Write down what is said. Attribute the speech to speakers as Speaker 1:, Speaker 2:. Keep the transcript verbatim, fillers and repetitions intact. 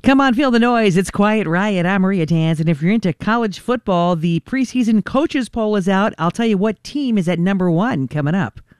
Speaker 1: Come on, feel the noise. It's Quiet Riot. I'm Maria Tanz. And if you're into college football, the preseason coaches poll is out. I'll tell you what team is at number one coming up.